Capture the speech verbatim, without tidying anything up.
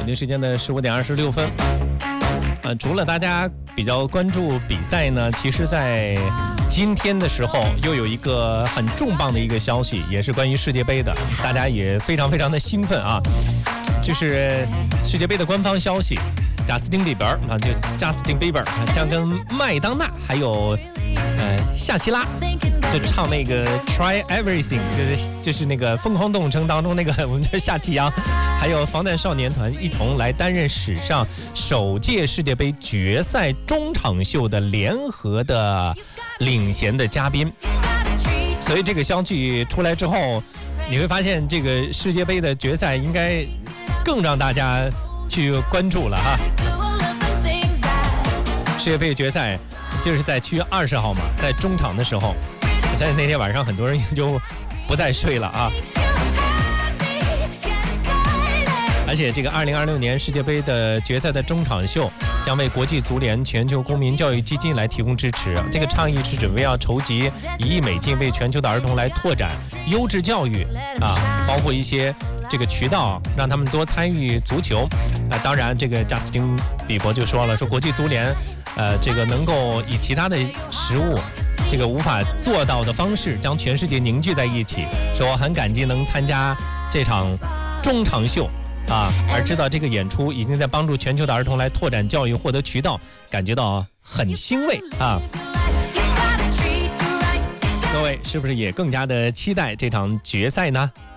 北京时间的十五点二十六分。呃，除了大家比较关注比赛呢，其实在今天的时候又有一个很重磅的一个消息，也是关于世界杯的，大家也非常非常的兴奋啊，就是世界杯的官方消息。贾斯汀比伯啊，就贾斯汀比伯将跟麦当娜还有呃夏奇拉，就唱那个 Try Everything， 就是就是那个疯狂动物城当中那个我们的夏奇阳，还有防弹少年团一同来担任史上首届世界杯决赛中场秀的联合的领衔的嘉宾。所以这个消息出来之后，你会发现这个世界杯的决赛应该更让大家去关注了哈。世界杯决赛就是在七月二十号嘛，在中场的时候，我相信那天晚上很多人就不再睡了啊。而且这个二零二六年世界杯的决赛的中场秀将为国际足联全球公民教育基金来提供支持。这个倡议是准备要筹集一亿美金，为全球的儿童来拓展优质教育啊，包括一些这个渠道，让他们多参与足球。啊，当然，这个贾斯汀比伯就说了，说国际足联，呃，这个能够以其他的食物，这个无法做到的方式，将全世界凝聚在一起。说我很感激能参加这场中场秀啊，而知道这个演出已经在帮助全球的儿童来拓展教育，获得渠道，感觉到很欣慰啊。各位是不是也更加的期待这场决赛呢？